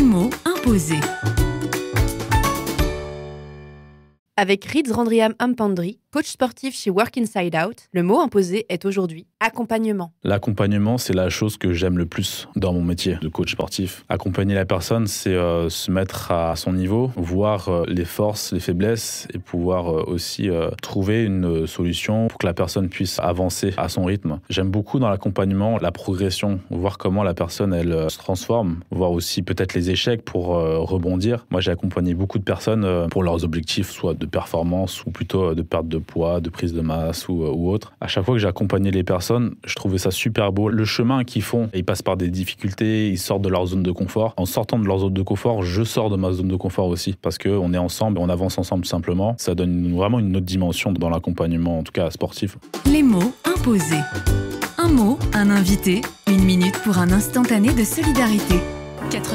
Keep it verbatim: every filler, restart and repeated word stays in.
mots imposés. Avec Riz Randriam Ampandri, coach sportif chez Work Inside Out, le mot imposé est aujourd'hui accompagnement. L'accompagnement, c'est la chose que j'aime le plus dans mon métier de coach sportif. Accompagner la personne, c'est euh, se mettre à son niveau, voir euh, les forces, les faiblesses et pouvoir euh, aussi euh, trouver une solution pour que la personne puisse avancer à son rythme. J'aime beaucoup dans l'accompagnement la progression, voir comment la personne elle euh, se transforme, voir aussi peut-être les échecs pour euh, rebondir. Moi, j'ai accompagné beaucoup de personnes euh, pour leurs objectifs, soit de performance ou plutôt de perte de poids, de prise de masse ou, ou autre. À chaque fois que j'ai accompagné les personnes, je trouvais ça super beau. Le chemin qu'ils font, ils passent par des difficultés, ils sortent de leur zone de confort. En sortant de leur zone de confort, je sors de ma zone de confort aussi parce qu'on est ensemble, on avance ensemble tout simplement. Ça donne vraiment une autre dimension dans l'accompagnement, en tout cas sportif. Les mots imposés. Un mot, un invité, une minute pour un instantané de solidarité.